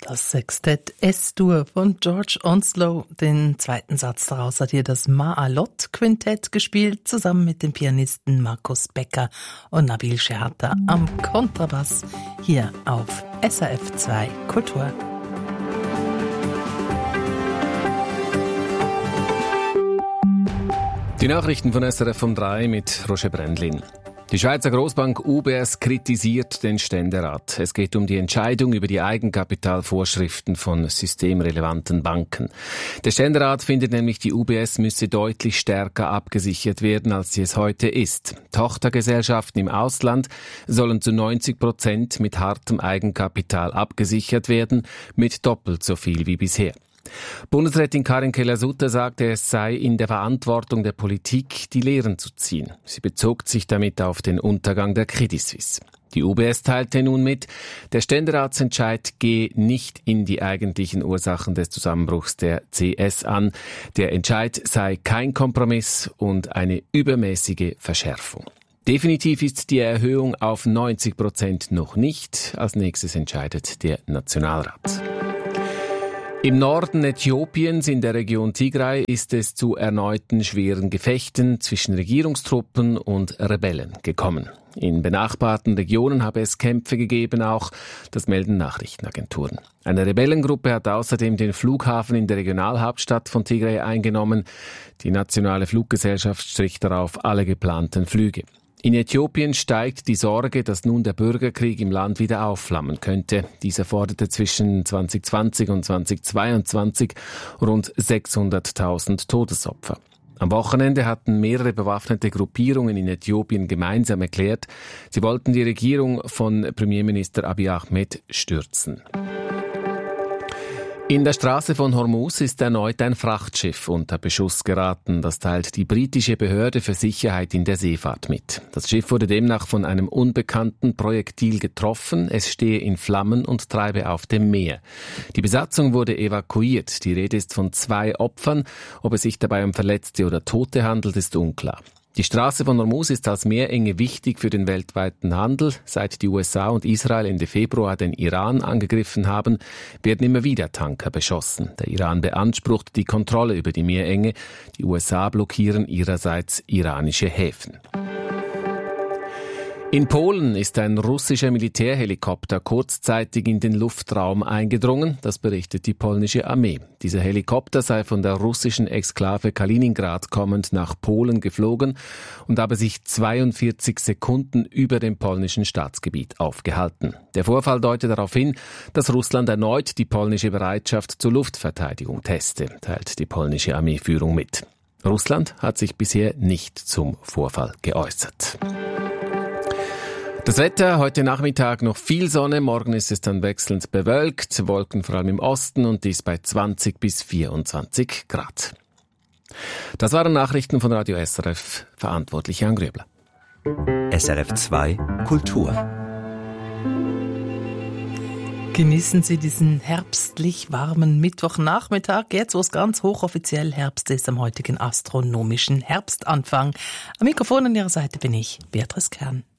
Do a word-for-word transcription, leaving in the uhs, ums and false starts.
Das Sextett S-Dur von George Onslow. Den zweiten Satz daraus hat hier das Maalot-Quintett gespielt, zusammen mit den Pianisten Markus Becker und Nabil Scherter am Kontrabass, hier auf S R F zwei Kultur. Die Nachrichten von S R F um drei mit Roger Brändlin. Die Schweizer Grossbank U B S kritisiert den Ständerat. Es geht um die Entscheidung über die Eigenkapitalvorschriften von systemrelevanten Banken. Der Ständerat findet nämlich, die U B S müsse deutlich stärker abgesichert werden, als sie es heute ist. Tochtergesellschaften im Ausland sollen zu neunzig Prozent mit hartem Eigenkapital abgesichert werden, mit doppelt so viel wie bisher. Bundesrätin Karin Keller-Sutter sagte, es sei in der Verantwortung der Politik, die Lehren zu ziehen. Sie bezog sich damit auf den Untergang der Credit Suisse. Die U B S teilte nun mit, der Ständeratsentscheid gehe nicht in die eigentlichen Ursachen des Zusammenbruchs der C S an. Der Entscheid sei kein Kompromiss und eine übermäßige Verschärfung. Definitiv ist die Erhöhung auf neunzig Prozent noch nicht. Als nächstes entscheidet der Nationalrat. Im Norden Äthiopiens in der Region Tigray ist es zu erneuten schweren Gefechten zwischen Regierungstruppen und Rebellen gekommen. In benachbarten Regionen habe es Kämpfe gegeben, auch das melden Nachrichtenagenturen. Eine Rebellengruppe hat außerdem den Flughafen in der Regionalhauptstadt von Tigray eingenommen. Die nationale Fluggesellschaft strich darauf alle geplanten Flüge. In Äthiopien steigt die Sorge, dass nun der Bürgerkrieg im Land wieder aufflammen könnte. Dieser forderte zwischen zwanzig zwanzig und zwanzig zweiundzwanzig rund sechshunderttausend Todesopfer. Am Wochenende hatten mehrere bewaffnete Gruppierungen in Äthiopien gemeinsam erklärt, sie wollten die Regierung von Premierminister Abiy Ahmed stürzen. In der Straße von Hormuz ist erneut ein Frachtschiff unter Beschuss geraten. Das teilt die britische Behörde für Sicherheit in der Seefahrt mit. Das Schiff wurde demnach von einem unbekannten Projektil getroffen. Es stehe in Flammen und treibe auf dem Meer. Die Besatzung wurde evakuiert. Die Rede ist von zwei Opfern. Ob es sich dabei um Verletzte oder Tote handelt, ist unklar. Die Straße von Hormuz ist als Meerenge wichtig für den weltweiten Handel. Seit die U S A und Israel Ende Februar den Iran angegriffen haben, werden immer wieder Tanker beschossen. Der Iran beansprucht die Kontrolle über die Meerenge. Die U S A blockieren ihrerseits iranische Häfen. In Polen ist ein russischer Militärhelikopter kurzzeitig in den Luftraum eingedrungen, das berichtet die polnische Armee. Dieser Helikopter sei von der russischen Exklave Kaliningrad kommend nach Polen geflogen und habe sich zweiundvierzig Sekunden über dem polnischen Staatsgebiet aufgehalten. Der Vorfall deutet darauf hin, dass Russland erneut die polnische Bereitschaft zur Luftverteidigung teste, teilt die polnische Armeeführung mit. Russland hat sich bisher nicht zum Vorfall geäußert. Das Wetter, heute Nachmittag noch viel Sonne, morgen ist es dann wechselnd bewölkt, Wolken vor allem im Osten und dies bei zwanzig bis vierundzwanzig Grad. Das waren Nachrichten von Radio S R F, verantwortlich Jan Gröbler. S R F zwei Kultur. Genießen Sie diesen herbstlich warmen Mittwochnachmittag, jetzt wo es ganz hochoffiziell Herbst ist, am heutigen astronomischen Herbstanfang. Am Mikrofon an Ihrer Seite bin ich, Beatrice Kern.